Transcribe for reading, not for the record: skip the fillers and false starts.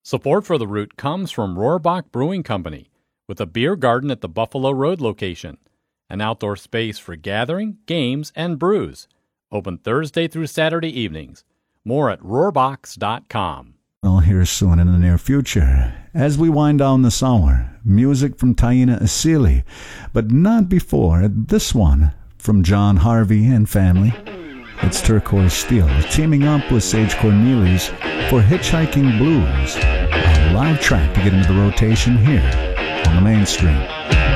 Support for the route comes from Rohrbach Brewing Company, with a beer garden at the Buffalo Road location, an outdoor space for gathering, games, and brews. Open Thursday through Saturday evenings. More at rohrbachs.com. Well, here soon in the near future. As we wind down this hour, music from Taina Asili, but not before this one from John Harvey and family. It's Turquoise Steel, teaming up with Sage Cornelius for Hitchhiking Blues, a live track to get into the rotation here on the mainstream.